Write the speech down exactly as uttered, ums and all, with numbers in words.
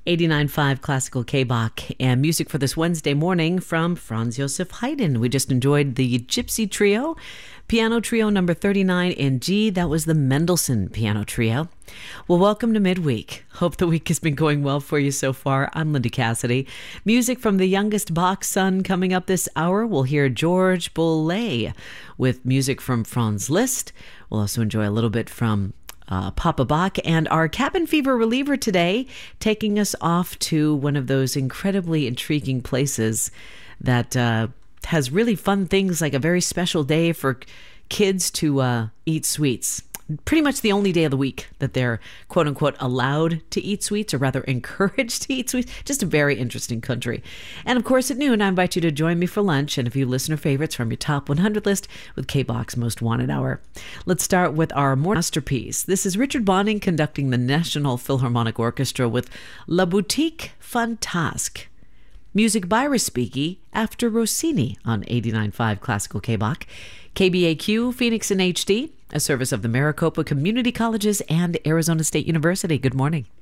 eighty-nine point five Classical K-Bach, and music for this Wednesday morning from Franz Joseph Haydn. We just enjoyed the Gypsy Trio, Piano Trio number thirty-nine in G. That was the Mendelssohn Piano Trio. Well, welcome to midweek. Hope the week has been going well for you so far. I'm Linda Cassidy. Music from the youngest Bach son coming up this hour. We'll hear George Boulez with music from Franz Liszt. We'll also enjoy a little bit from Uh, Papa Bach, and our cabin fever reliever today, taking us off to one of those incredibly intriguing places that uh, has really fun things, like a very special day for kids to uh, eat sweets. Pretty much the only day of the week that they're quote unquote allowed to eat sweets, or rather encouraged to eat sweets. Just a very interesting country. And of course at noon I invite you to join me for lunch and a few listener favorites from your top one hundred list with K-Bach's Most Wanted Hour. Let's start with our masterpiece. This is Richard Bonning conducting the National Philharmonic Orchestra with La Boutique Fantasque. Music by Respighi after Rossini on eighty-nine point five Classical K-Bach. K B A Q, Phoenix in H D, a service of the Maricopa Community Colleges and Arizona State University. Good morning.